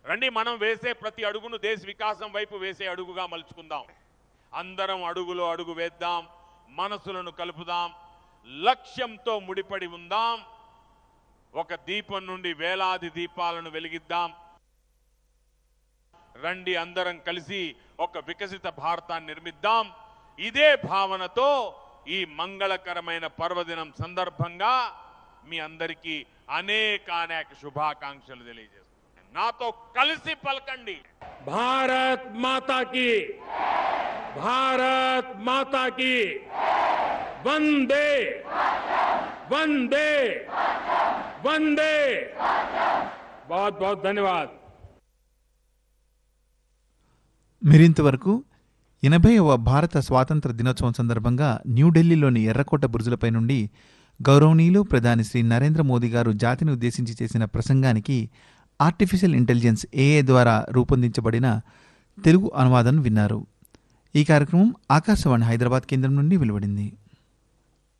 రండి, మనం వేసే ప్రతి అడుగును దేశ వికాసం వైపు వేసే అడుగుగా మలుచుకుందాం. అందరం అడుగులో అడుగు వేద్దాం, మనసులను కలుపుదాం, లక్ష్యంతో ముడిపడి ఉందాం. ఒక దీపం నుండి వేలాది దీపాలను వెలిగిద్దాం. రండి, అందరం కలిసి ఒక వికసిత భారతాన్ని నిర్మిద్దాం. ఇదే భావనతో ఈ మంగళకరమైన పర్వదినం సందర్భంగా మీ అందరికీ అనేక శుభాకాంక్షలు తెలియజేస్తున్నాను. నాతో కలిసి పలకండి, భారత్ మాతా కీ, భారత్ మాతా కీ, వందే వందే వందే. बहुत बहुत धन्यवाद. మీరింతవరకు 80వ భారత స్వాతంత్ర దినోత్సవం సందర్భంగా న్యూఢిల్లీలోని ఎర్రకోట బురుజులపై నుండి గౌరవనీయులు ప్రధాని శ్రీ నరేంద్ర మోదీ గారు జాతిని ఉద్దేశించి చేసిన ప్రసంగానికి ఆర్టిఫిషియల్ ఇంటెలిజెన్స్ AI ద్వారా రూపొందించబడిన తెలుగు అనువాదం విన్నారు. ఈ కార్యక్రమం ఆకాశవాణి హైదరాబాద్ కేంద్రం నుండి వెలువడింది.